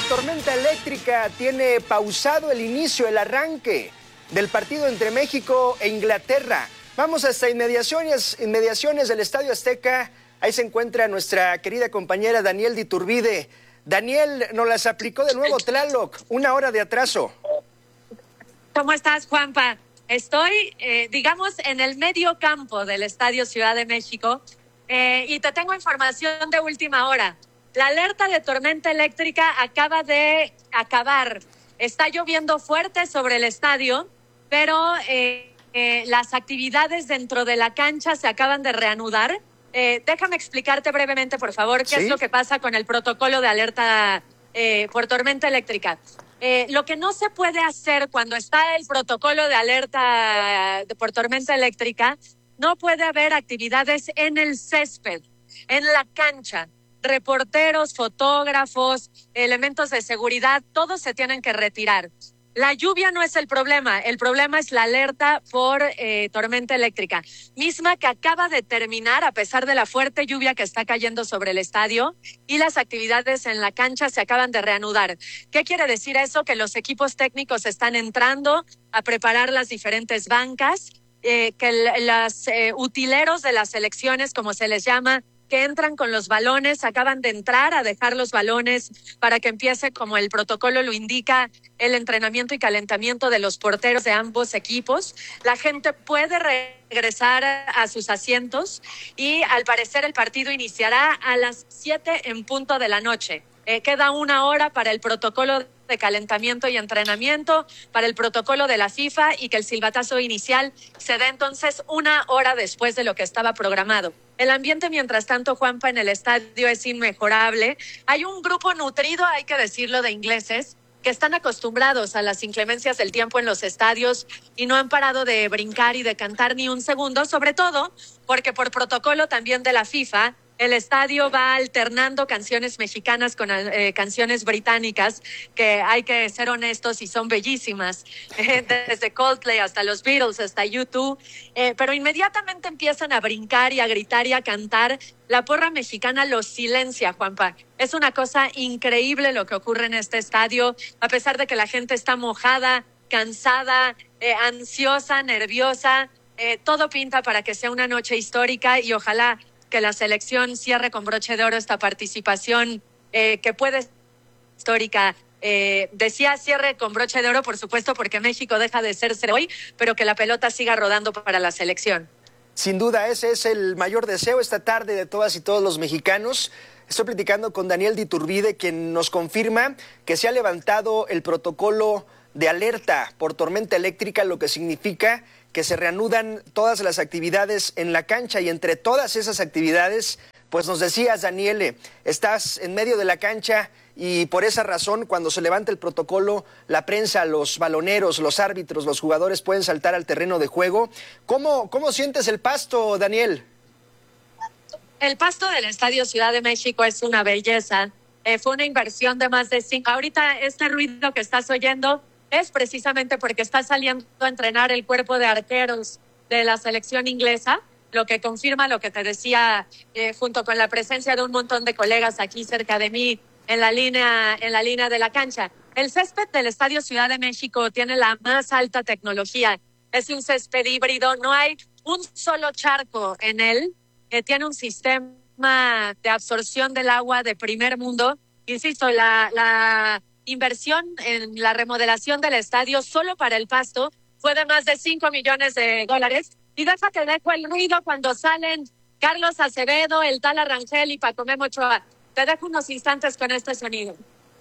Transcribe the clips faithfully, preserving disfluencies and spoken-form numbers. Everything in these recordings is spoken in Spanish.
tormenta eléctrica tiene pausado el inicio, el arranque del partido entre México e Inglaterra. Vamos hasta inmediaciones, inmediaciones del Estadio Azteca. Ahí se encuentra nuestra querida compañera Daniel de Iturbide. Daniel, nos las aplicó de nuevo Tlaloc, una hora de atraso. ¿Cómo estás, Juanpa? Estoy, eh, digamos, en el medio campo del Estadio Ciudad de México eh, y te tengo información de última hora. La alerta de tormenta eléctrica acaba de acabar. Está lloviendo fuerte sobre el estadio, pero eh, eh, las actividades dentro de la cancha se acaban de reanudar. Eh, déjame explicarte brevemente, por favor, qué ¿Sí? es lo que pasa con el protocolo de alerta eh, por tormenta eléctrica. Eh, lo que no se puede hacer cuando está el protocolo de alerta de, por tormenta eléctrica, no puede haber actividades en el césped, en la cancha. Reporteros, fotógrafos, elementos de seguridad, todos se tienen que retirar. La lluvia no es el problema, el problema es la alerta por eh, tormenta eléctrica, misma que acaba de terminar a pesar de la fuerte lluvia que está cayendo sobre el estadio y las actividades en la cancha se acaban de reanudar. ¿Qué quiere decir eso? Que los equipos técnicos están entrando a preparar las diferentes bancas, eh, que los eh, utileros de las selecciones, como se les llama, que entran con los balones, acaban de entrar a dejar los balones para que empiece, como el protocolo lo indica, el entrenamiento y calentamiento de los porteros de ambos equipos. La gente puede regresar a sus asientos y al parecer el partido iniciará a las siete en punto de la noche. Eh, queda una hora para el protocolo de calentamiento y entrenamiento, para el protocolo de la FIFA y que el silbatazo inicial se dé entonces una hora después de lo que estaba programado. El ambiente, mientras tanto, Juanpa, en el estadio es inmejorable. Hay un grupo nutrido, hay que decirlo, de ingleses que están acostumbrados a las inclemencias del tiempo en los estadios y no han parado de brincar y de cantar ni un segundo, sobre todo porque por protocolo también de la FIFA, el estadio va alternando canciones mexicanas con eh, canciones británicas, que hay que ser honestos y son bellísimas, eh, desde Coldplay hasta los Beatles, hasta U dos, eh, pero inmediatamente empiezan a brincar y a gritar y a cantar. La porra mexicana los silencia, Juanpa. Es una cosa increíble lo que ocurre en este estadio, a pesar de que la gente está mojada, cansada, eh, ansiosa, nerviosa. Eh, todo pinta para que sea una noche histórica y ojalá que la selección cierre con broche de oro esta participación eh, que puede ser histórica. Eh, decía cierre con broche de oro, por supuesto, porque México deja de ser hoy, pero que la pelota siga rodando para la selección. Sin duda, ese es el mayor deseo esta tarde de todas y todos los mexicanos. Estoy platicando con Daniel de Iturbide, quien nos confirma que se ha levantado el protocolo de alerta por tormenta eléctrica, lo que significa que se reanudan todas las actividades en la cancha y entre todas esas actividades, pues nos decías, Daniele, estás en medio de la cancha y por esa razón, cuando se levanta el protocolo, la prensa, los baloneros, los árbitros, los jugadores pueden saltar al terreno de juego. ¿Cómo, cómo sientes el pasto, Daniel? El pasto del Estadio Ciudad de México es una belleza. Eh, fue una inversión de más de cinco. Ahorita este ruido que estás oyendo es precisamente porque está saliendo a entrenar el cuerpo de arqueros de la selección inglesa, lo que confirma lo que te decía, eh, junto con la presencia de un montón de colegas aquí cerca de mí en la línea, en la línea de la cancha. El césped del Estadio Ciudad de México tiene la más alta tecnología. Es un césped híbrido, no hay un solo charco en él, que tiene un sistema de absorción del agua de primer mundo. Insisto, la... la inversión en la remodelación del estadio solo para el pasto fue de más de cinco millones de dólares. Y deja que dejo el ruido cuando salen Carlos Acevedo, el Tala Rangel y Paco Memo Ochoa. Te dejo unos instantes con este sonido.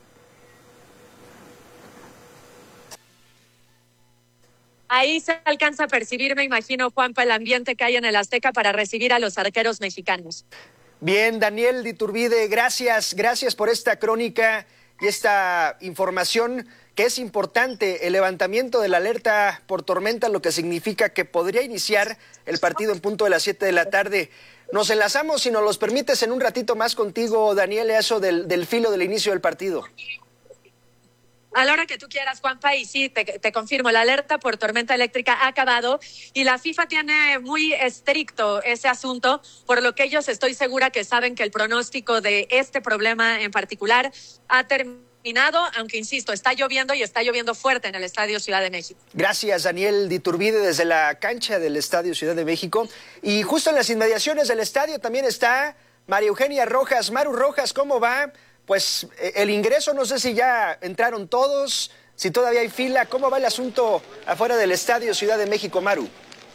Ahí se alcanza a percibir, me imagino, Juanpa, el ambiente que hay en el Azteca para recibir a los arqueros mexicanos. Bien, Daniel de Iturbide, gracias, gracias por esta crónica y esta información que es importante, el levantamiento de la alerta por tormenta, lo que significa que podría iniciar el partido en punto de las siete de la tarde. Nos enlazamos, si nos los permites, en un ratito más contigo, Daniel, eso del, del filo del inicio del partido. A la hora que tú quieras, Juanpa, y sí, te, te confirmo, la alerta por tormenta eléctrica ha acabado y la FIFA tiene muy estricto ese asunto, por lo que ellos estoy segura que saben que el pronóstico de este problema en particular ha terminado nado, aunque insisto, está lloviendo y está lloviendo fuerte en el Estadio Ciudad de México. Gracias, Daniel Diturbide, desde la cancha del Estadio Ciudad de México. Y justo en las inmediaciones del estadio también está María Eugenia Rojas. Maru Rojas, ¿cómo va? Pues el ingreso, no sé si ya entraron todos, si todavía hay fila. ¿Cómo va el asunto afuera del Estadio Ciudad de México, Maru?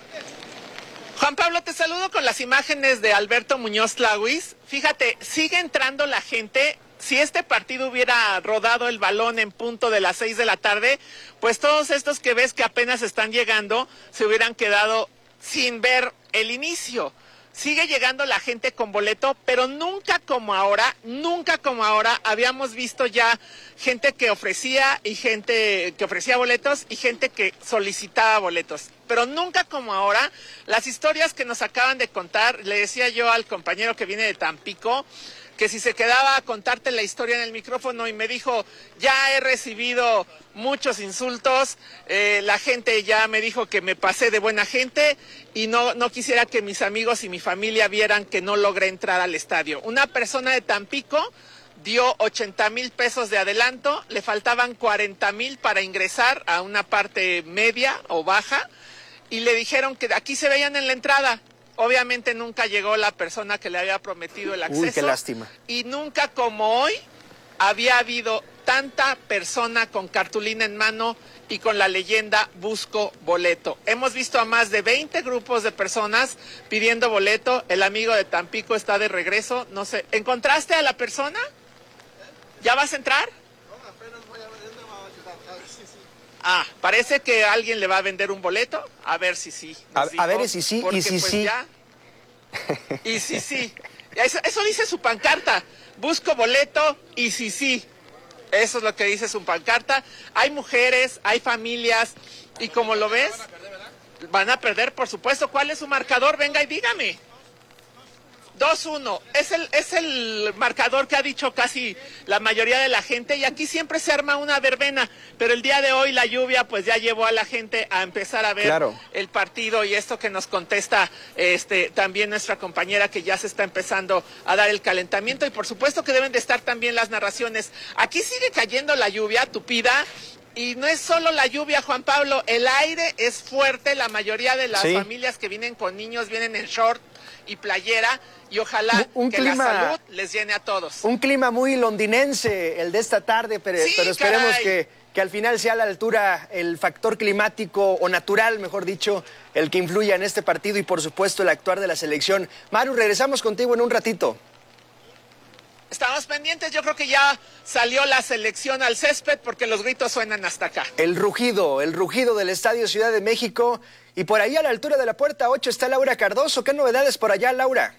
Juan Pablo, te saludo con las imágenes de Alberto Muñoz Tlahuis. Fíjate, sigue entrando la gente. Si este partido hubiera rodado el balón en punto de las seis de la tarde, pues todos estos que ves que apenas están llegando se hubieran quedado sin ver el inicio. Sigue llegando la gente con boleto, pero nunca como ahora, nunca como ahora habíamos visto ya gente que ofrecía y gente que ofrecía boletos y gente que solicitaba boletos. Pero nunca como ahora, las historias que nos acaban de contar, le decía yo al compañero que viene de Tampico, que si se quedaba a contarte la historia en el micrófono y me dijo, ya he recibido muchos insultos, eh, la gente ya me dijo que me pasé de buena gente y no, no quisiera que mis amigos y mi familia vieran que no logré entrar al estadio. Una persona de Tampico dio ochenta mil pesos de adelanto, le faltaban cuarenta mil para ingresar a una parte media o baja y le dijeron que aquí se veían en la entrada. Obviamente nunca llegó la persona que le había prometido el acceso. Uy, qué lástima. Y nunca como hoy había habido tanta persona con cartulina en mano y con la leyenda busco boleto. Hemos visto a más de veinte grupos de personas pidiendo boleto. El amigo de Tampico está de regreso. No sé, ¿encontraste a la persona? ¿Ya vas a entrar? No, apenas voy a ver, a ver si sí. Ah, parece que alguien le va a vender un boleto. A ver si sí. A, a ver si sí porque, y si pues, sí. Ya, y si sí. Eso, eso dice su pancarta. Busco boleto y si sí. Eso es lo que dice su pancarta. Hay mujeres, hay familias y como lo ves, van a perder, ¿verdad? Van a perder, por supuesto. ¿Cuál es su marcador? Venga y dígame. dos uno, es el, es el marcador que ha dicho casi la mayoría de la gente y aquí siempre se arma una verbena, pero el día de hoy la lluvia pues ya llevó a la gente a empezar a ver Claro. el partido y esto que nos contesta este también nuestra compañera que ya se está empezando a dar el calentamiento y por supuesto que deben de estar también las narraciones. Aquí sigue cayendo la lluvia tupida. Y no es solo la lluvia, Juan Pablo, el aire es fuerte, la mayoría de las sí. familias que vienen con niños vienen en short y playera y ojalá un que clima, la salud les llene a todos. Un clima muy londinense el de esta tarde, pero, Sí, pero esperemos caray. que, que al final sea a la altura el factor climático o natural, mejor dicho, el que influya en este partido y por supuesto el actuar de la selección. Maru, regresamos contigo en un ratito. Estamos pendientes, yo creo que ya salió la selección al césped porque los gritos suenan hasta acá. El rugido, el rugido del Estadio Ciudad de México. Y por ahí a la altura de la puerta ocho está Laura Cardoso. ¿Qué novedades por allá, Laura?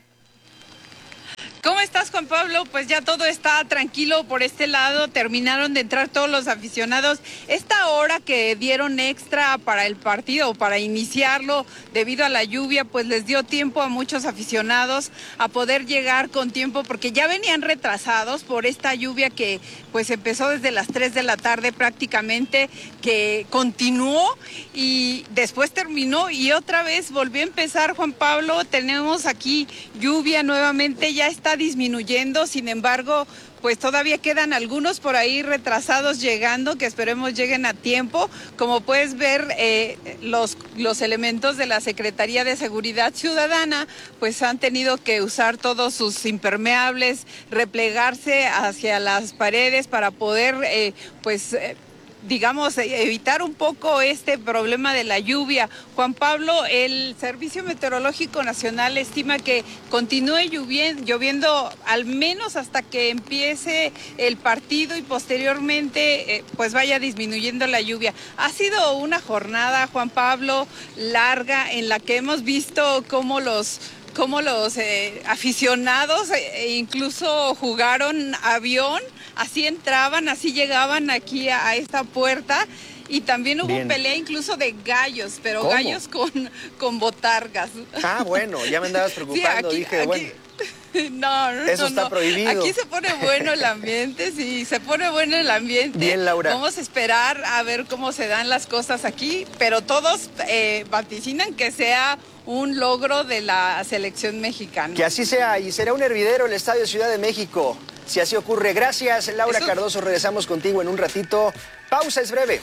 ¿Cómo estás, Juan Pablo? Pues ya todo está tranquilo por este lado. Terminaron de entrar todos los aficionados. Esta hora que dieron extra para el partido, para iniciarlo debido a la lluvia, pues les dio tiempo a muchos aficionados a poder llegar con tiempo porque ya venían retrasados por esta lluvia que pues empezó desde las tres de la tarde prácticamente, que continuó y después terminó y otra vez volvió a empezar, Juan Pablo. Tenemos aquí lluvia nuevamente, ya está disminuyendo, sin embargo, pues todavía quedan algunos por ahí retrasados llegando, que esperemos lleguen a tiempo. Como puedes ver, eh, los, los elementos de la Secretaría de Seguridad Ciudadana, pues han tenido que usar todos sus impermeables, replegarse hacia las paredes para poder, eh, pues... Eh, digamos, evitar un poco este problema de la lluvia. Juan Pablo, el Servicio Meteorológico Nacional estima que continúe lloviendo, lloviendo al menos hasta que empiece el partido y posteriormente eh, pues vaya disminuyendo la lluvia. Ha sido una jornada, Juan Pablo, larga en la que hemos visto cómo los cómo los eh, aficionados eh, incluso jugaron avión, así entraban, así llegaban aquí a, a esta puerta y también hubo Bien. pelea incluso de gallos, pero ¿Cómo? gallos con, con botargas. Ah, bueno, ya me andabas preocupando, Sí, aquí- dije, aquí- bueno. No, no, Eso no, está no. prohibido. Aquí se pone bueno el ambiente, sí, se pone bueno el ambiente. Bien, Laura. Vamos a esperar a ver cómo se dan las cosas aquí, pero todos eh, vaticinan que sea un logro de la selección mexicana. Que así sea, y será un hervidero el Estadio Ciudad de México. si así ocurre. Gracias, Laura Eso... Cardoso. Regresamos contigo en un ratito. Pausa, es breve.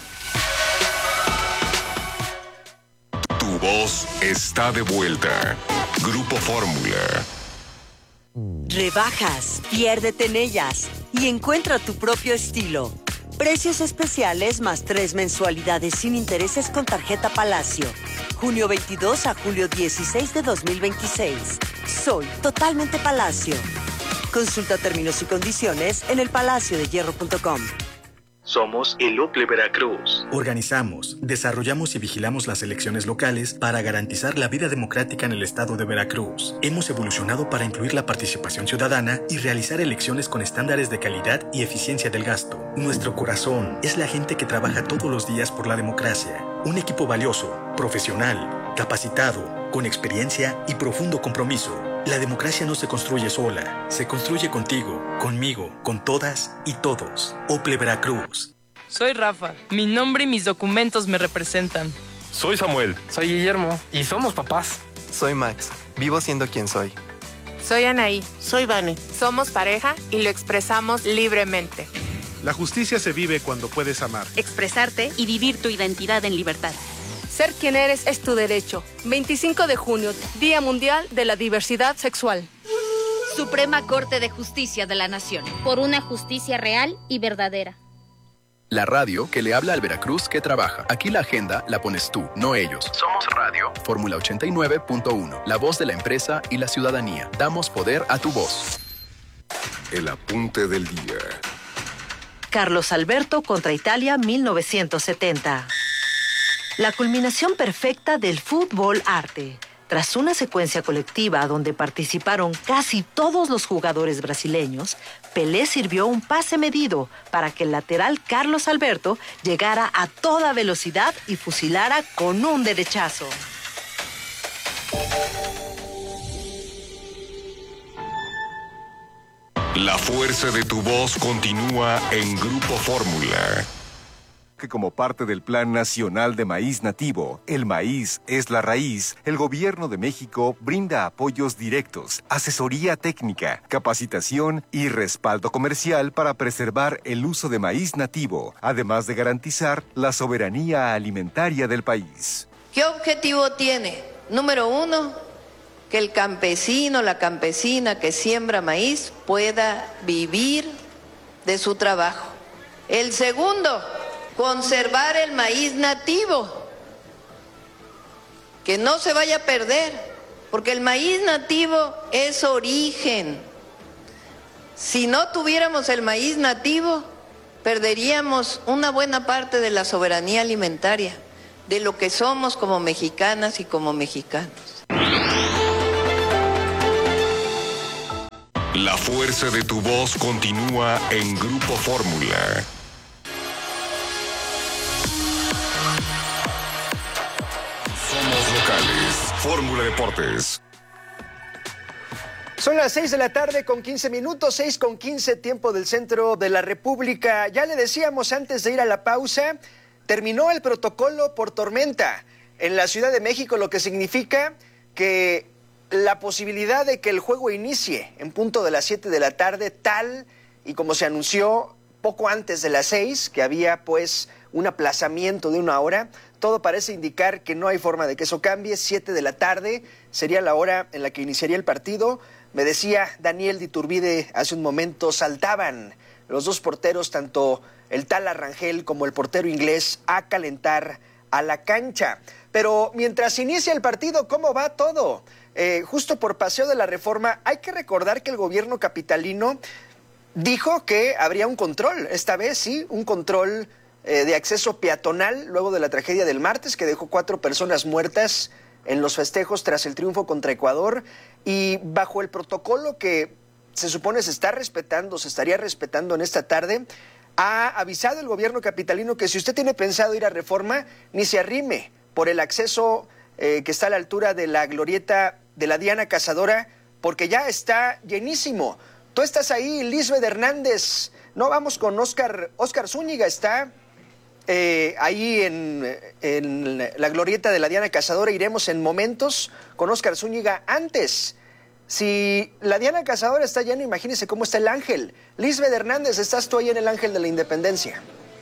Tu voz está de vuelta. Grupo Fórmula. Rebajas, piérdete en ellas y encuentra tu propio estilo. Precios especiales más tres mensualidades sin intereses con tarjeta Palacio. Junio veintidós a julio dieciséis de dos mil veintiséis. Soy totalmente Palacio. Consulta términos y condiciones en el palacio de hierro punto com. Somos el O C L E Veracruz. Organizamos, desarrollamos y vigilamos las elecciones locales para garantizar la vida democrática en el estado de Veracruz. Hemos evolucionado para incluir la participación ciudadana y realizar elecciones con estándares de calidad y eficiencia del gasto. Nuestro corazón es la gente que trabaja todos los días por la democracia. Un equipo valioso, profesional, capacitado, con experiencia y profundo compromiso. La democracia no se construye sola, se construye contigo, conmigo, con todas y todos. O C L E Veracruz. Soy Rafa, mi nombre y mis documentos me representan. Soy Samuel. Soy Guillermo. Y somos papás. Soy Max, vivo siendo quien soy. Soy Anaí. Soy Vane. Somos pareja y lo expresamos libremente. La justicia se vive cuando puedes amar, expresarte y vivir tu identidad en libertad. Ser quien eres es tu derecho. veinticinco de junio, Día Mundial de la Diversidad Sexual. Suprema Corte de Justicia de la Nación. Por una justicia real y verdadera. La radio que le habla al Veracruz que trabaja. Aquí la agenda la pones tú, no ellos. Somos radio. Fórmula ochenta y nueve punto uno. La voz de la empresa y la ciudadanía. Damos poder a tu voz. El apunte del día. Carlos Alberto contra Italia mil novecientos setenta. La culminación perfecta del fútbol arte. Tras una secuencia colectiva donde participaron casi todos los jugadores brasileños, Pelé sirvió un pase medido para que el lateral Carlos Alberto llegara a toda velocidad y fusilara con un derechazo. La fuerza de tu voz continúa en Grupo Fórmula. Que como parte del Plan Nacional de Maíz Nativo, El Maíz es la Raíz, el Gobierno de México brinda apoyos directos, asesoría técnica, capacitación y respaldo comercial para preservar el uso de maíz nativo, además de garantizar la soberanía alimentaria del país. ¿Qué objetivo tiene? Número uno, que el campesino, la campesina que siembra maíz pueda vivir de su trabajo. El segundo, conservar el maíz nativo, que no se vaya a perder, porque el maíz nativo es origen. Si no tuviéramos el maíz nativo, perderíamos una buena parte de la soberanía alimentaria, de lo que somos como mexicanas y como mexicanos. La fuerza de tu voz continúa en Grupo Fórmula. Somos locales. Fórmula Deportes. Son las seis de la tarde con quince minutos, seis con quince, tiempo del centro de la República. Ya le decíamos antes de ir a la pausa, terminó el protocolo por tormenta en la Ciudad de México, lo que significa que la posibilidad de que el juego inicie en punto de las siete de la tarde, tal y como se anunció poco antes de las seis, que había pues un aplazamiento de una hora, todo parece indicar que no hay forma de que eso cambie. Siete de la tarde sería la hora en la que iniciaría el partido. Me decía Daniel Diturbide hace un momento, saltaban los dos porteros, tanto el Tala Rangel como el portero inglés, a calentar a la cancha. Pero mientras inicia el partido, ¿cómo va todo? Eh, justo por Paseo de la Reforma, hay que recordar que el gobierno capitalino dijo que habría un control, esta vez sí, un control eh, de acceso peatonal luego de la tragedia del martes que dejó cuatro personas muertas en los festejos tras el triunfo contra Ecuador, y bajo el protocolo que se supone se está respetando, se estaría respetando en esta tarde, ha avisado el gobierno capitalino que si usted tiene pensado ir a Reforma, ni se arrime por el acceso eh, que está a la altura de la glorieta de la Diana Cazadora, porque ya está llenísimo. Tú estás ahí, Lisbeth Hernández. No, vamos con Oscar, Oscar Zúñiga, está eh, ahí en, en la glorieta de la Diana Cazadora. Iremos en momentos con Oscar Zúñiga. Antes, Si la Diana Cazadora está llena, imagínense cómo está el Ángel. Lisbeth Hernández, estás tú ahí en el Ángel de la Independencia.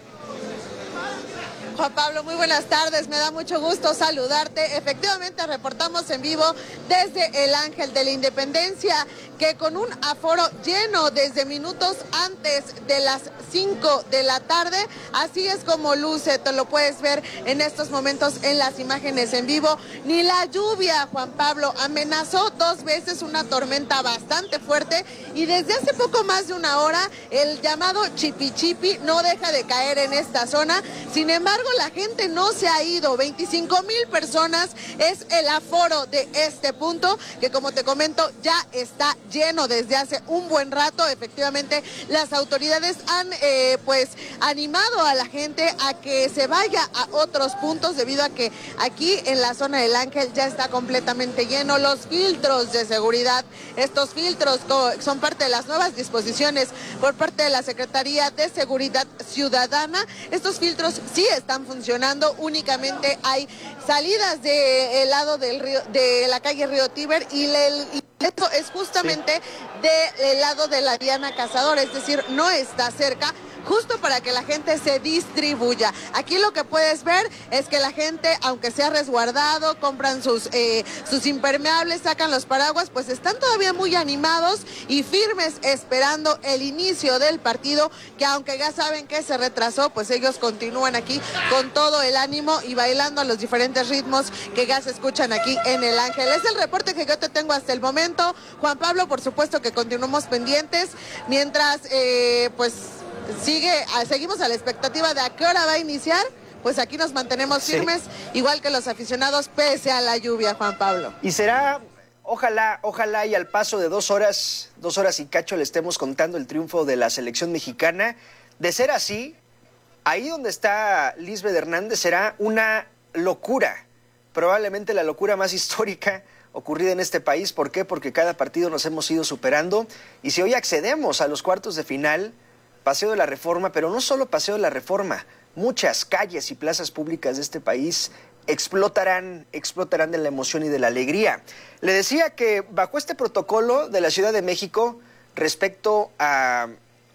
Juan Pablo, muy buenas tardes, me da mucho gusto saludarte. Efectivamente, reportamos en vivo desde el Ángel de la Independencia, que con un aforo lleno desde minutos antes de las cinco de la tarde, así es como luce, te lo puedes ver en estos momentos en las imágenes en vivo. Ni la lluvia, Juan Pablo, amenazó dos veces una tormenta bastante fuerte y desde hace poco más de una hora el llamado chipi chipi no deja de caer en esta zona. Sin embargo, la gente no se ha ido. veinticinco mil personas es el aforo de este punto, que como te comento ya está lleno desde hace un buen rato. Efectivamente, las autoridades han eh, pues animado a la gente a que se vaya a otros puntos, debido a que aquí en la zona del Ángel ya está completamente lleno. Los filtros de seguridad, estos filtros son parte de las nuevas disposiciones por parte de la Secretaría de Seguridad Ciudadana. Estos filtros sí están funcionando, únicamente hay salidas del lado del río, de la calle Río Tíber, y, le, y esto es justamente sí. del lado de la Diana Cazadora, es decir, no está cerca, justo para que la gente se distribuya. Aquí lo que puedes ver es que la gente, aunque sea resguardado, compran sus, eh, sus impermeables, sacan los paraguas, pues están todavía muy animados y firmes esperando el inicio del partido, que aunque ya saben que se retrasó, pues ellos continúan aquí con todo el ánimo y bailando a los diferentes ritmos que ya se escuchan aquí en el Ángel. Es el reporte que yo te tengo hasta el momento, Juan Pablo. Por supuesto que continuamos pendientes, mientras eh, pues Sigue, seguimos a la expectativa de a qué hora va a iniciar, pues aquí nos mantenemos firmes, sí. igual que los aficionados, pese a la lluvia, Juan Pablo. Y será, ojalá, ojalá y al paso de dos horas, dos horas y cacho le estemos contando el triunfo de la selección mexicana. De ser así, ahí donde está Lisbeth Hernández será una locura, probablemente la locura más histórica ocurrida en este país. ¿Por qué? Porque cada partido nos hemos ido superando, y si hoy accedemos a los cuartos de final, Paseo de la Reforma, pero no solo Paseo de la Reforma, muchas calles y plazas públicas de este país explotarán, explotarán de la emoción y de la alegría. Le decía que bajo este protocolo de la Ciudad de México respecto a,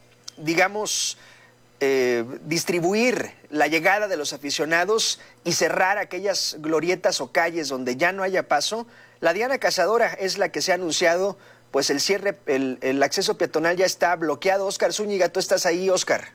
digamos, eh, distribuir la llegada de los aficionados y cerrar aquellas glorietas o calles donde ya no haya paso, la Diana Cazadora es la que se ha anunciado. Pues el cierre, el, el acceso peatonal ya está bloqueado. Óscar Zúñiga, tú estás ahí, Óscar.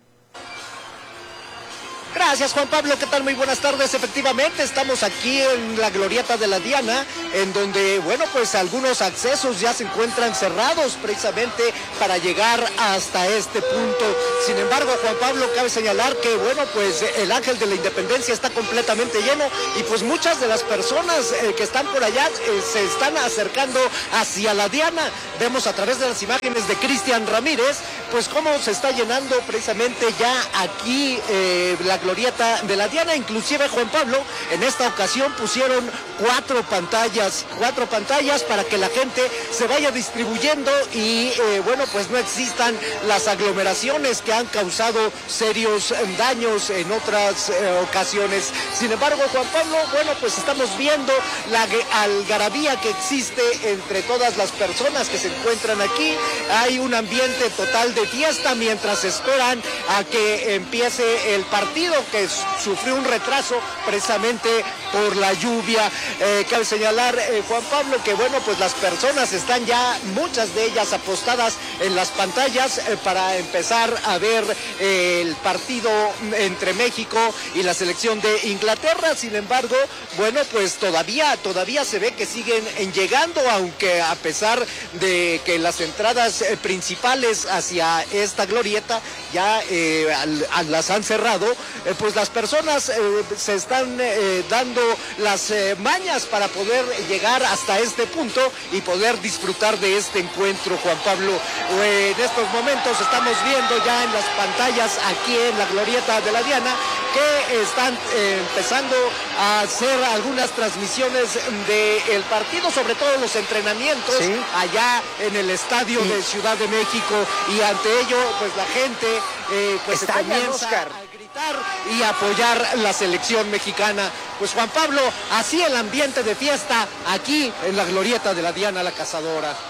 Gracias, Juan Pablo, ¿qué tal? Muy buenas tardes. Efectivamente, estamos aquí en la glorieta de la Diana, en donde, bueno, pues algunos accesos ya se encuentran cerrados precisamente para llegar hasta este punto. Sin embargo, Juan Pablo, cabe señalar que, bueno, pues el Ángel de la Independencia está completamente lleno, y pues muchas de las personas eh, que están por allá eh, se están acercando hacia la Diana. Vemos a través de las imágenes de Cristian Ramírez, pues cómo se está llenando precisamente ya aquí eh, la glorieta de la Diana. Inclusive, Juan Pablo, en esta ocasión pusieron cuatro pantallas, cuatro pantallas para que la gente se vaya distribuyendo y eh, bueno, pues no existan las aglomeraciones que han causado serios daños en otras eh, ocasiones. Sin embargo, Juan Pablo, bueno, pues estamos viendo la algarabía que existe entre todas las personas que se encuentran aquí. Hay un ambiente total de fiesta mientras esperan a que empiece el partido, que sufrió un retraso precisamente por la lluvia. Eh, cabe señalar, eh, Juan Pablo, que bueno, pues las personas están ya, muchas de ellas apostadas en las pantallas eh, para empezar a ver eh, el partido entre México y la selección de Inglaterra. Sin embargo, bueno, pues todavía, todavía se ve que siguen llegando, aunque a pesar de que las entradas eh, principales hacia esta glorieta ya eh, al, al, las han cerrado, eh, pues las personas eh, se están eh, dando las eh, mañas para poder llegar hasta este punto y poder disfrutar de este encuentro, Juan Pablo. Eh, en estos momentos estamos viendo ya en las pantallas aquí en la glorieta de la Diana que están eh, empezando a hacer algunas transmisiones del partido, sobre todo los entrenamientos, ¿sí?, allá en el estadio sí. de Ciudad de México, y ante ello pues la gente eh, pues se comienza a gritar y apoyar la selección mexicana. Pues Juan Pablo, así el ambiente de fiesta aquí en la glorieta de la Diana la Cazadora.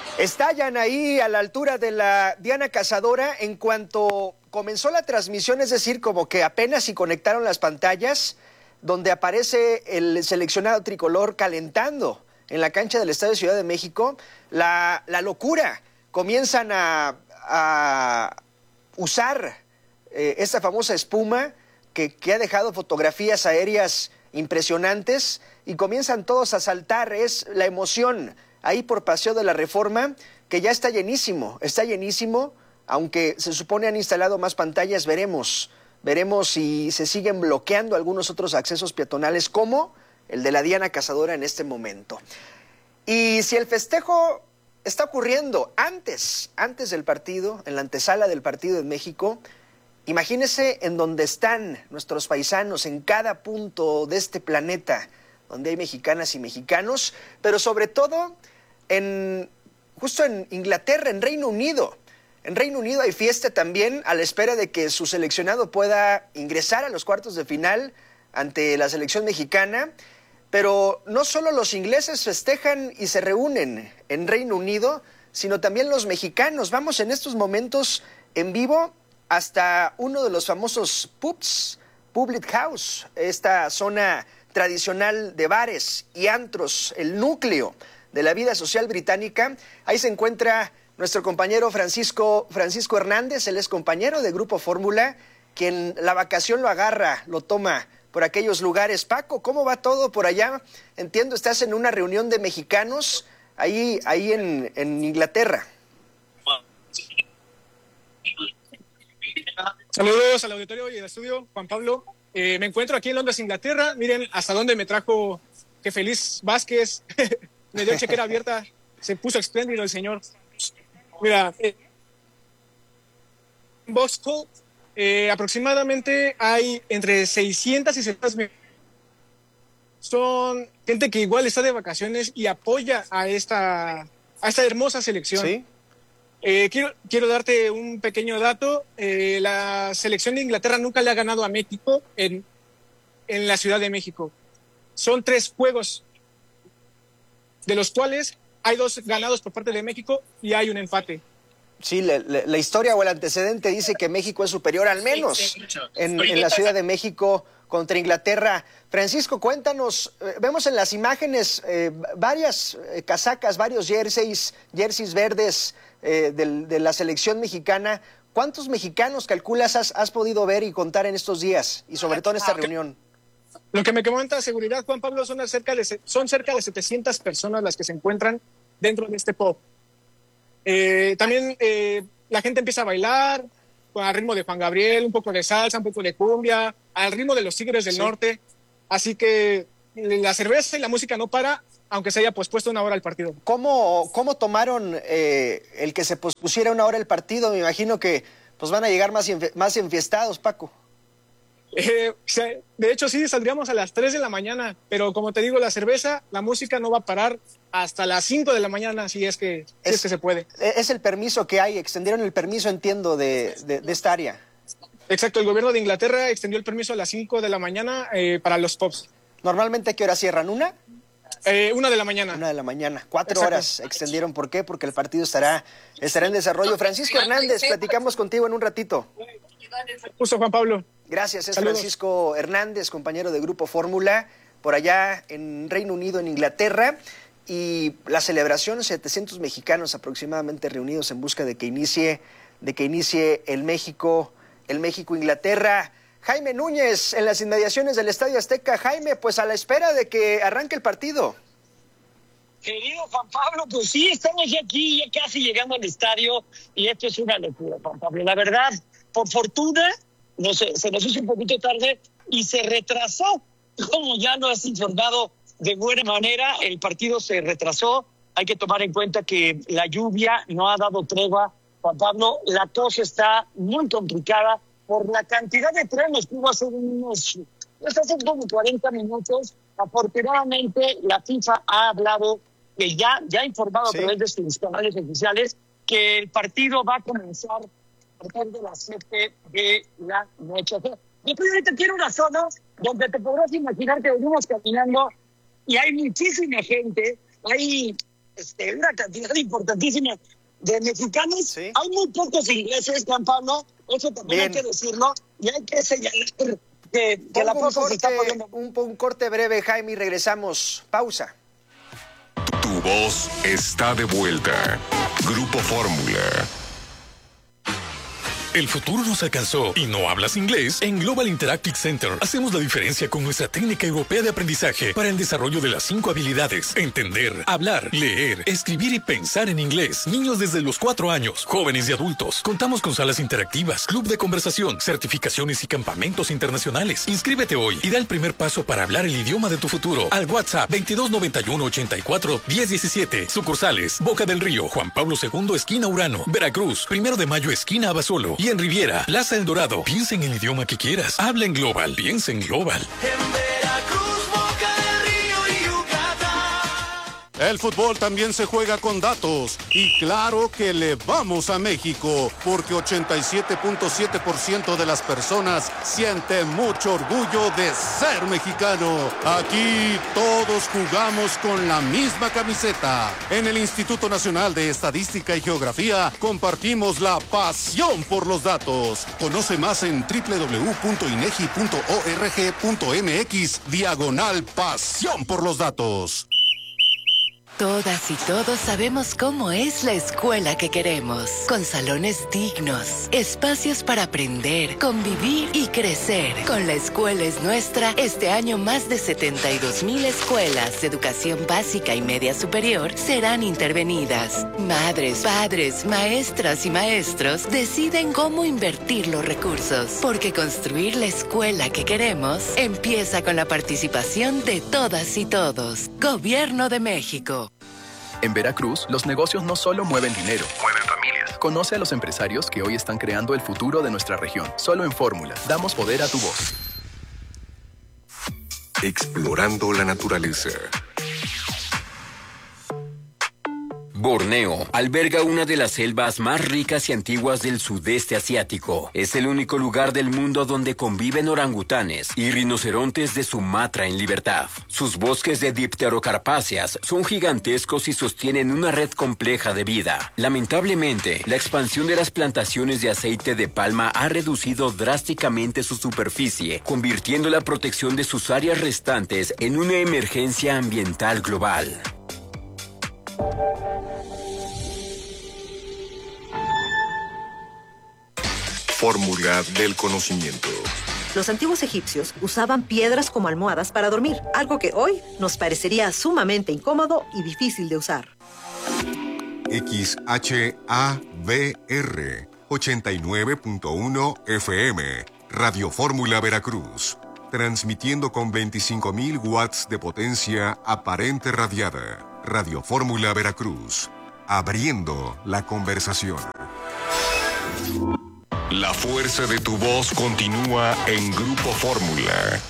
Estallan ahí a la altura de la Diana Cazadora en cuanto comenzó la transmisión, es decir, como que apenas si conectaron las pantallas, donde aparece el seleccionado tricolor calentando en la cancha del Estadio Ciudad de México, la, la locura. Comienzan a, a usar eh, esta famosa espuma que, que ha dejado fotografías aéreas impresionantes y comienzan todos a saltar. Es la emoción ahí por Paseo de la Reforma, que ya está llenísimo, está llenísimo, aunque se supone han instalado más pantallas. Veremos, veremos si se siguen bloqueando algunos otros accesos peatonales, como el de la Diana Cazadora en este momento. Y si el festejo está ocurriendo antes, antes del partido, en la antesala del partido en México, imagínese en donde están nuestros paisanos, en cada punto de este planeta, donde hay mexicanas y mexicanos, pero sobre todo en justo en Inglaterra, en Reino Unido. En Reino Unido hay fiesta también, a la espera de que su seleccionado pueda ingresar a los cuartos de final ante la selección mexicana. Pero no solo los ingleses festejan y se reúnen en Reino Unido, sino también los mexicanos. Vamos en estos momentos en vivo hasta uno de los famosos pubs, Public House, esta zona tradicional de bares y antros, el núcleo de la vida social británica. Ahí se encuentra nuestro compañero Francisco, Francisco Hernández, él es compañero de Grupo Fórmula, quien la vacación lo agarra, lo toma por aquellos lugares. Paco, ¿cómo va todo por allá? Entiendo, estás en una reunión de mexicanos ahí, ahí en, en Inglaterra. Saludos al auditorio y al estudio, Juan Pablo. Eh, me encuentro aquí en Londres, Inglaterra. Miren hasta dónde me trajo que Feliz Vázquez. Me dio chequera abierta. Se puso espléndido el señor. Mira, eh, en Vauxhall eh, aproximadamente hay entre seiscientas y setecientas mil. Son gente que igual está de vacaciones y apoya a esta, a esta hermosa selección. ¿Sí? Eh, quiero, quiero darte un pequeño dato. Eh, la selección de Inglaterra nunca le ha ganado a México en, en la Ciudad de México. Son tres juegos, de los cuales hay dos ganados por parte de México y hay un empate. Sí, la, la, la historia o el antecedente dice que México es superior, al menos en, en la Ciudad de México contra Inglaterra. Francisco, cuéntanos, eh, vemos en las imágenes eh, varias eh, casacas, varios jerseys, jerseys verdes eh, del, de la selección mexicana. ¿Cuántos mexicanos calculas has, has podido ver y contar en estos días y sobre todo en esta reunión? Lo que me comenta seguridad, Juan Pablo, son cerca de, son cerca de setecientas personas las que se encuentran dentro de este pub. Eh, también eh, la gente empieza a bailar al ritmo de Juan Gabriel, un poco de salsa, un poco de cumbia, al ritmo de los Tigres del sí. Norte. Así que la cerveza y la música no para, aunque se haya pospuesto una hora el partido. ¿Cómo, cómo tomaron eh, el que se pospusiera una hora el partido? Me imagino que pues van a llegar más, más enfiestados, Paco. Eh, de hecho, sí, saldríamos a las tres de la mañana, pero como te digo, la cerveza, la música no va a parar hasta las cinco de la mañana, si es que, si es, es que se puede. Es el permiso que hay, extendieron el permiso, entiendo, de, de, de esta área. Exacto, el gobierno de Inglaterra extendió el permiso a las cinco de la mañana eh, para los pubs. ¿Normalmente a qué hora cierran? ¿Una? Eh, una de la mañana. Una de la mañana. Cuatro Exacto. horas extendieron. ¿Por qué? Porque el partido estará, estará en desarrollo. Francisco Hernández, platicamos contigo en un ratito. Justo, Juan Pablo. Gracias, es Saludos. Francisco Hernández, compañero de Grupo Fórmula, por allá en Reino Unido, en Inglaterra. Y la celebración, setecientos mexicanos aproximadamente reunidos en busca de que inicie, de que inicie el México, el México-Inglaterra. Jaime Núñez, en las inmediaciones del Estadio Azteca. Jaime, pues a la espera de que arranque el partido. Querido Juan Pablo, pues sí, estamos ya aquí, ya casi llegando al estadio, y esto es una locura, Juan Pablo. La verdad, por fortuna, no sé, se nos hizo un poquito tarde y se retrasó, como ya lo has informado de buena manera, el partido se retrasó. Hay que tomar en cuenta que la lluvia no ha dado tregua, Juan Pablo. La cosa está muy complicada por la cantidad de trenes que hubo hace unos, hace como cuarenta minutos. Afortunadamente, la FIFA ha hablado, que ya, ya ha informado sí. a través de sus canales oficiales, que el partido va a comenzar a partir de las siete de la noche. Yo ahorita quiero una zona donde te podrás imaginar que venimos caminando y hay muchísima gente, hay este, una cantidad importantísima de mexicanos. ¿Sí? Hay muy pocos ingleses, Juan Pablo, eso también Bien. hay que decirlo, y hay que señalar que, que la cosa se está poniendo. Un, un corte breve, Jaime, y regresamos. Pausa. Tu voz está de vuelta. Grupo Fórmula. El futuro nos alcanzó y no hablas inglés. En Global Interactive Center hacemos la diferencia con nuestra técnica europea de aprendizaje para el desarrollo de las cinco habilidades: entender, hablar, leer, escribir y pensar en inglés. Niños desde los cuatro años, jóvenes y adultos. Contamos con salas interactivas, club de conversación, certificaciones y campamentos internacionales. Inscríbete hoy y da el primer paso para hablar el idioma de tu futuro al WhatsApp veintidós noventa y uno ochenta y cuatro diez diecisiete. Sucursales: Boca del Río, Juan Pablo segundo, esquina Urano; Veracruz, Primero de Mayo, esquina Abasolo; y en Riviera, Plaza El Dorado. Piensa en el idioma que quieras. Habla en Global. Piensa en Global. En Veracruz, Boca del Río y Yucatán. El fútbol también se juega con datos. Y claro que le vamos a México, porque ochenta y siete punto siete por ciento de las personas siente mucho orgullo de ser mexicano. Aquí todos jugamos con la misma camiseta. En el Instituto Nacional de Estadística y Geografía compartimos la pasión por los datos. Conoce más en doble u doble u doble u punto inegi punto org punto mx diagonal pasión por los datos. Todas y todos sabemos cómo es la escuela que queremos, con salones dignos, espacios para aprender, convivir y crecer. Con La Escuela es Nuestra, este año más de setenta y dos mil escuelas de educación básica y media superior serán intervenidas. Madres, padres, maestras y maestros deciden cómo invertir los recursos, porque construir la escuela que queremos empieza con la participación de todas y todos. Gobierno de México. En Veracruz, los negocios no solo mueven dinero, mueven familias. Conoce a los empresarios que hoy están creando el futuro de nuestra región. Solo en Fórmula, damos poder a tu voz. Explorando la naturaleza. Borneo alberga una de las selvas más ricas y antiguas del sudeste asiático. Es el único lugar del mundo donde conviven orangutanes y rinocerontes de Sumatra en libertad. Sus bosques de dipterocarpáceas son gigantescos y sostienen una red compleja de vida. Lamentablemente, la expansión de las plantaciones de aceite de palma ha reducido drásticamente su superficie, convirtiendo la protección de sus áreas restantes en una emergencia ambiental global. Fórmula del conocimiento. Los antiguos egipcios usaban piedras como almohadas para dormir, algo que hoy nos parecería sumamente incómodo y difícil de usar. X H A V R ochenta y nueve punto uno F M, Radio Fórmula Veracruz, transmitiendo con veinticinco mil watts de potencia aparente radiada. Radio Fórmula Veracruz, abriendo la conversación. La fuerza de tu voz continúa en Grupo Fórmula.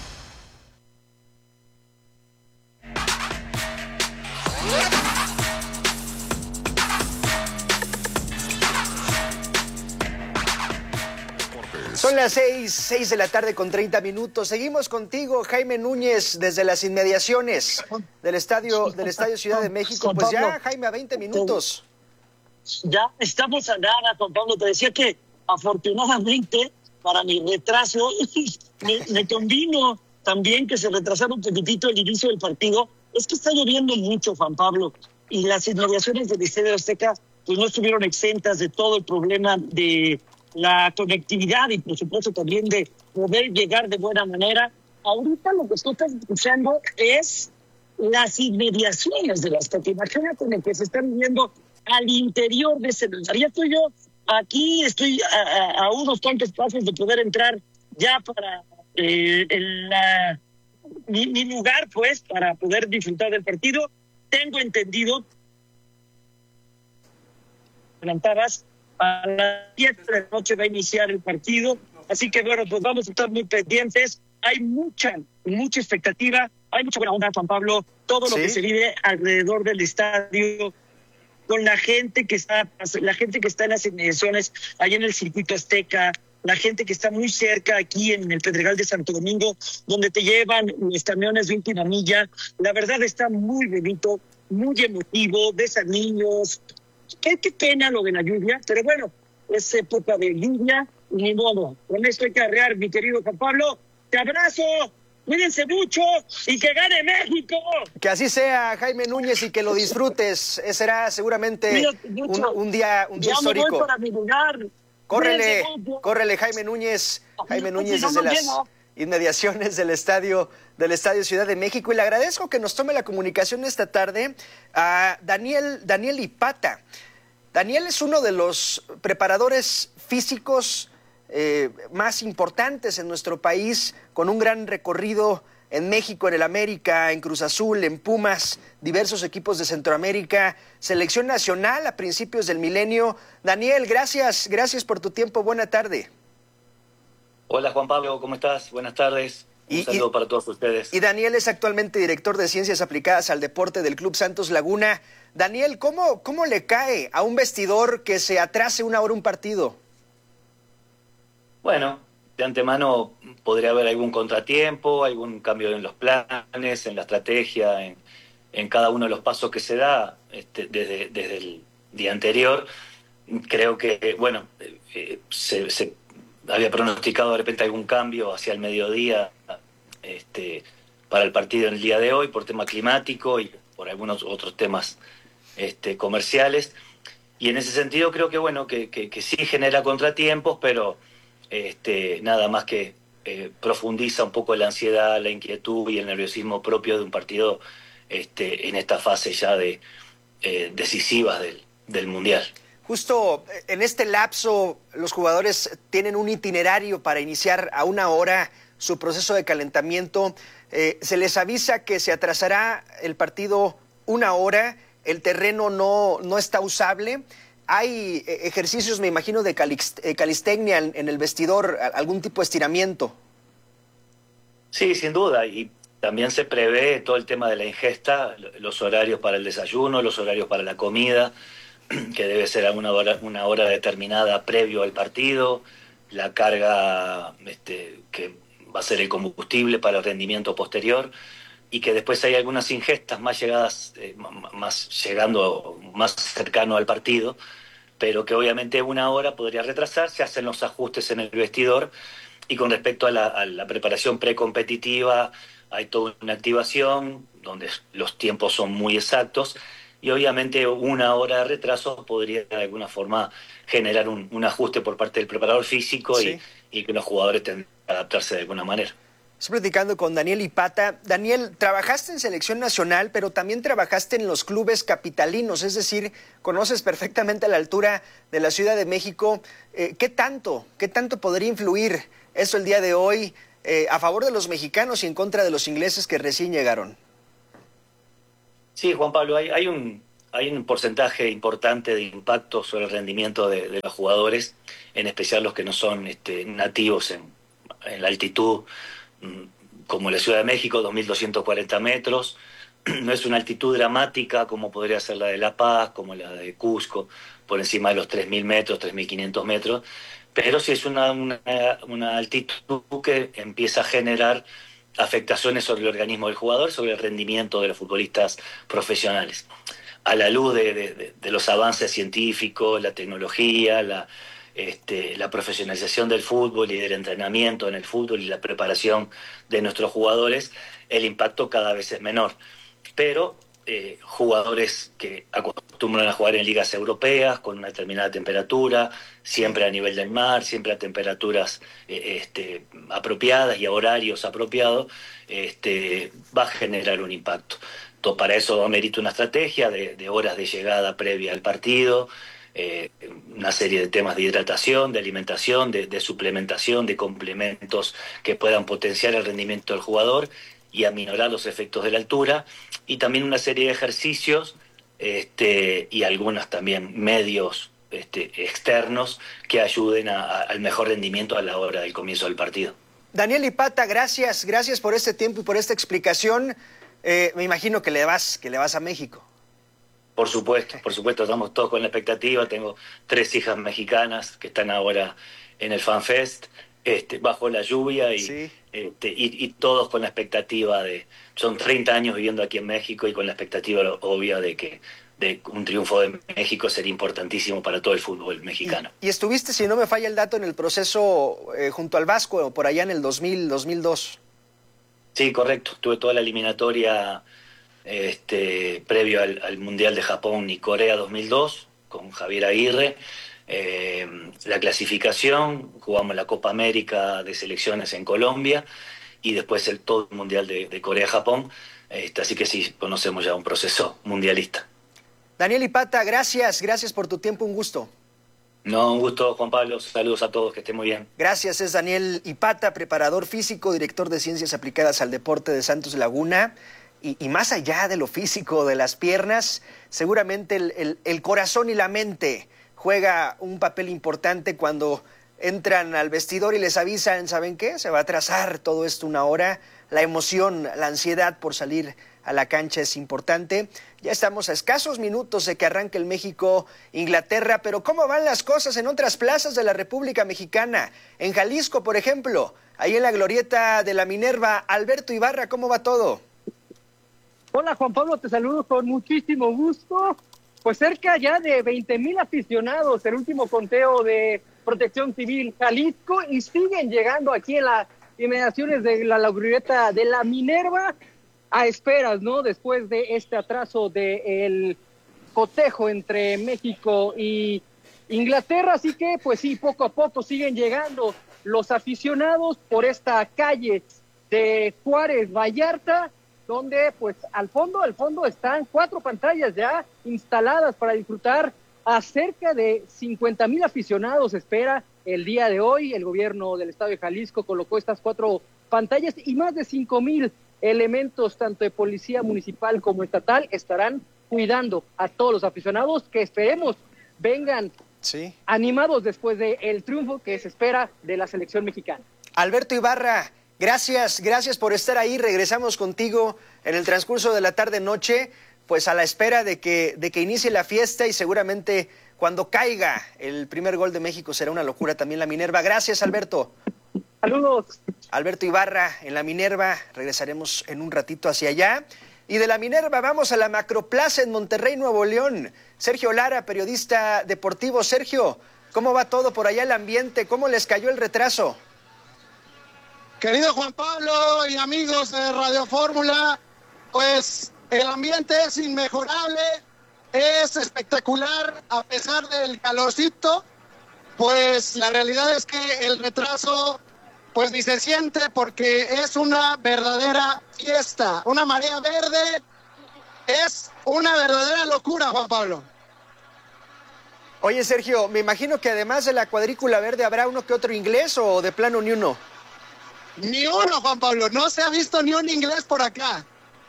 Son las seis, seis de la tarde con treinta minutos. Seguimos contigo, Jaime Núñez, desde las inmediaciones del estadio, del estadio Ciudad de México. Pues ya, Jaime, a veinte minutos. Ya estamos a nada, Juan Pablo. Te decía que afortunadamente, para mi retraso, me, me convino también que se retrasara un poquitito el inicio del partido. Es que está lloviendo mucho, Juan Pablo, y las inmediaciones del Estadio Azteca pues no estuvieron exentas de todo el problema de la conectividad y, por supuesto, también de poder llegar de buena manera. Ahorita lo que estoy escuchando es las inmediaciones del Azteca. Imagínate lo que se están viviendo al interior de ese lugar. Ya estoy yo aquí, estoy a, a, a unos cuantos pasos de poder entrar ya para eh, el, la, mi, mi lugar, pues, para poder disfrutar del partido. Tengo entendido, adelantabas, a las siete de la noche va a iniciar el partido, así que bueno, pues vamos a estar muy pendientes. Hay mucha, mucha expectativa, hay mucha buena onda, Juan Pablo, todo lo ¿Sí? que se vive alrededor del estadio, con la gente que está, la gente que está en las inmediaciones, allá en el circuito Azteca, la gente que está muy cerca aquí en el Pedregal de Santo Domingo, donde te llevan los camiones de última milla. La verdad está muy bonito. muy emotivo, ves a niños. Qué, qué pena lo de la lluvia, pero bueno, es época de lluvia y ni modo. Con esto hay que arrear, mi querido Juan Pablo. Te abrazo, cuídense mucho y que gane México. Que así sea, Jaime Núñez, y que lo disfrutes. Ese será seguramente un, un día, un día ya histórico. Me voy para mi lugar. Córrele, córrele, Jaime Núñez. Jaime Núñez desde las inmediaciones del estadio, del Estadio Ciudad de México. Y le agradezco que nos tome la comunicación esta tarde a Daniel, Daniel Ipata. Daniel es uno de los preparadores físicos eh, más importantes en nuestro país, con un gran recorrido en México, en el América, en Cruz Azul, en Pumas, diversos equipos de Centroamérica, selección nacional a principios del milenio. Daniel, gracias, gracias por tu tiempo. Buena tarde. Hola Juan Pablo, ¿cómo estás? Buenas tardes. Un y, saludo y, para todos ustedes. Y Daniel es actualmente director de Ciencias Aplicadas al Deporte del Club Santos Laguna. Daniel, ¿cómo, cómo le cae a un vestidor que se atrase una hora un partido? Bueno, de antemano podría haber algún contratiempo, algún cambio en los planes, en la estrategia, en, en cada uno de los pasos que se da este, desde, desde el día anterior. Creo que, bueno, eh, se, se había pronosticado de repente algún cambio hacia el mediodía este, para el partido en el día de hoy por tema climático y por algunos otros temas este, comerciales. Y en ese sentido creo que, bueno, que, que, que sí genera contratiempos, pero este, nada más que eh, profundiza un poco la ansiedad, la inquietud y el nerviosismo propio de un partido este, en esta fase ya de eh, decisiva del, del Mundial. Justo en este lapso, los jugadores tienen un itinerario para iniciar a una hora su proceso de calentamiento. Eh, se les avisa que se atrasará el partido una hora, el terreno no, no está usable. Hay ejercicios, me imagino, de calistecnia en, en el vestidor, algún tipo de estiramiento. Sí, sin duda, y también se prevé todo el tema de la ingesta, los horarios para el desayuno, los horarios para la comida, que debe ser a una hora, una hora determinada previo al partido, la carga este, que va a ser el combustible para el rendimiento posterior, y que después hay algunas ingestas más llegadas, eh, más llegando más cercano al partido, pero que obviamente una hora podría retrasar, se hacen los ajustes en el vestidor, y con respecto a la, a la preparación precompetitiva, hay toda una activación donde los tiempos son muy exactos, y obviamente una hora de retraso podría de alguna forma generar un, un ajuste por parte del preparador físico, sí, y, y que los jugadores tengan que adaptarse de alguna manera. Estoy platicando con Daniel Ipata. Daniel, trabajaste en selección nacional, pero también trabajaste en los clubes capitalinos, es decir, conoces perfectamente la altura de la Ciudad de México. Eh, ¿Qué tanto, qué tanto podría influir eso el día de hoy eh, a favor de los mexicanos y en contra de los ingleses que recién llegaron? Sí, Juan Pablo, hay, hay, un, hay un porcentaje importante de impacto sobre el rendimiento de, de los jugadores, en especial los que no son este, nativos en, en la altitud, como la Ciudad de México, dos mil doscientos cuarenta metros. No es una altitud dramática como podría ser la de La Paz, como la de Cusco, por encima de los tres mil metros, tres mil quinientos metros, pero sí es una, una, una altitud que empieza a generar afectaciones sobre el organismo del jugador, sobre el rendimiento de los futbolistas profesionales. A la luz de, de, de los avances científicos, la tecnología, la, este, la profesionalización del fútbol y del entrenamiento en el fútbol y la preparación de nuestros jugadores, el impacto cada vez es menor. Pero eh, jugadores que acostumbran a jugar en ligas europeas con una determinada temperatura, siempre a nivel del mar, siempre a temperaturas eh, este, apropiadas y a horarios apropiados, este, va a generar un impacto. Entonces, para eso amerita una estrategia de, de horas de llegada previa al partido, eh, una serie de temas de hidratación, de alimentación, de, de suplementación, de complementos que puedan potenciar el rendimiento del jugador y aminorar los efectos de la altura, y también una serie de ejercicios este, y algunos también medios este, externos que ayuden a, a, al mejor rendimiento a la hora del comienzo del partido. Daniel Ipata, gracias, gracias por este tiempo y por esta explicación. Eh, me imagino que le vas, que le vas a México. Por supuesto, por supuesto, estamos todos con la expectativa. Tengo tres hijas mexicanas que están ahora en el FanFest. este, bajo la lluvia y, Sí. este, y, y todos con la expectativa de, son treinta años viviendo aquí en México y con la expectativa obvia de que de un triunfo de México sería importantísimo para todo el fútbol mexicano. Y, y estuviste, si no me falla el dato, en el proceso eh, junto al Vasco, por allá en el dos mil, dos mil dos. Sí, correcto. Tuve toda la eliminatoria este, previo al, al Mundial de Japón y Corea dos mil dos con Javier Aguirre. Eh, la clasificación, jugamos la Copa América de selecciones en Colombia y después el todo el Mundial de, de Corea-Japón. Este, así que sí, conocemos ya un proceso mundialista. Daniel Ipata, gracias, gracias por tu tiempo, un gusto. No, un gusto, Juan Pablo. Saludos a todos, que estén muy bien. Gracias, es Daniel Ipata, preparador físico, director de Ciencias Aplicadas al Deporte de Santos Laguna. Y, y más allá de lo físico, de las piernas, seguramente el, el, el corazón y la mente juega un papel importante cuando entran al vestidor y les avisan, ¿saben qué? Se va a atrasar todo esto una hora. La emoción, la ansiedad por salir a la cancha es importante. Ya estamos a escasos minutos de que arranque el México-Inglaterra, pero ¿cómo van las cosas en otras plazas de la República Mexicana? En Jalisco, por ejemplo, ahí en la glorieta de la Minerva. Alberto Ibarra, ¿cómo va todo? Hola Juan Pablo, te saludo con muchísimo gusto. Pues cerca ya de veinte mil aficionados, el último conteo de Protección Civil Jalisco, y siguen llegando aquí en las inmediaciones de la glorieta de la Minerva, a esperas, ¿no? Después de este atraso del cotejo entre México y Inglaterra, así que pues sí, poco a poco siguen llegando los aficionados por esta calle de Juárez Vallarta, donde pues al fondo, al fondo están cuatro pantallas ya instaladas para disfrutar. A cerca de cincuenta mil aficionados espera el día de hoy. El gobierno del estado de Jalisco colocó estas cuatro pantallas y más de cinco mil elementos, tanto de policía municipal como estatal, estarán cuidando a todos los aficionados que esperemos vengan sí. animados después del triunfo que se espera de la selección mexicana. Alberto Ibarra, gracias, gracias por estar ahí. Regresamos contigo en el transcurso de la tarde-noche, pues a la espera de que, de que inicie la fiesta y seguramente cuando caiga el primer gol de México será una locura también la Minerva. Gracias, Alberto. Saludos. Alberto Ibarra en la Minerva, regresaremos en un ratito hacia allá. Y de la Minerva vamos a la Macroplaza en Monterrey, Nuevo León. Sergio Lara, periodista deportivo. Sergio, ¿cómo va todo por allá el ambiente? ¿Cómo les cayó el retraso? Querido Juan Pablo y amigos de Radio Fórmula, pues el ambiente es inmejorable, es espectacular a pesar del calorcito, pues la realidad es que el retraso pues ni se siente porque es una verdadera fiesta, una marea verde, es una verdadera locura, Juan Pablo. Oye, Sergio, me imagino que además de la cuadrícula verde habrá uno que otro inglés o de plano ni uno. Ni uno, Juan Pablo, no se ha visto ni un inglés por acá.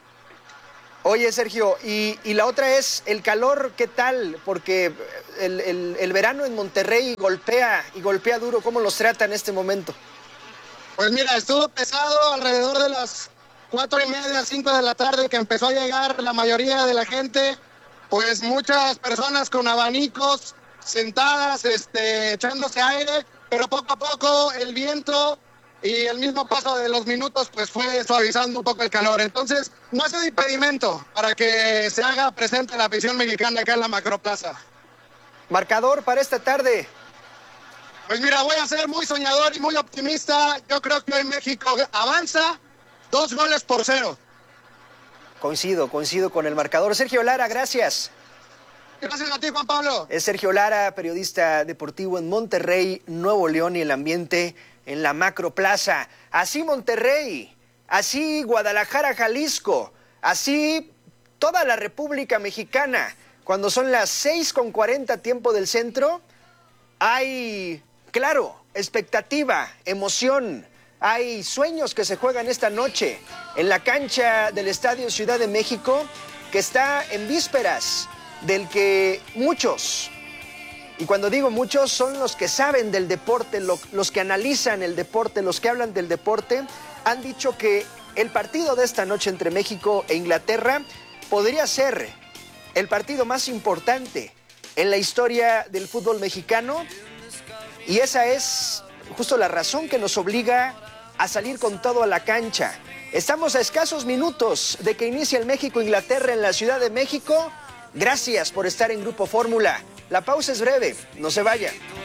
Oye, Sergio, y, y la otra es el calor, ¿qué tal? Porque el, el, el verano en Monterrey golpea y golpea duro. ¿Cómo los trata en este momento? Pues mira, estuvo pesado alrededor de las cuatro y media, cinco de la tarde que empezó a llegar la mayoría de la gente, pues muchas personas con abanicos sentadas, este, echándose aire, pero poco a poco el viento y el mismo paso de los minutos pues fue suavizando un poco el calor. Entonces no es un impedimento para que se haga presente la afición mexicana acá en la Macroplaza. Marcador para esta tarde. Pues mira, voy a ser muy soñador y muy optimista. Yo creo que hoy México avanza dos goles por cero. Coincido, coincido con el marcador. Sergio Lara, gracias. Gracias a ti, Juan Pablo. Es Sergio Lara, periodista deportivo en Monterrey, Nuevo León, y el ambiente en la Macroplaza. Así Monterrey, así Guadalajara, Jalisco, así toda la República Mexicana. Cuando son las seis con cuarenta tiempo del centro, hay, claro, expectativa, emoción. Hay sueños que se juegan esta noche en la cancha del Estadio Ciudad de México, que está en vísperas del que muchos, y cuando digo muchos, son los que saben del deporte, lo, los que analizan el deporte, los que hablan del deporte, han dicho que el partido de esta noche entre México e Inglaterra podría ser el partido más importante en la historia del fútbol mexicano, y esa es justo la razón que nos obliga a salir con todo a la cancha. Estamos a escasos minutos de que inicie el México-Inglaterra en la Ciudad de México. Gracias por estar en Grupo Fórmula. La pausa es breve, no se vaya.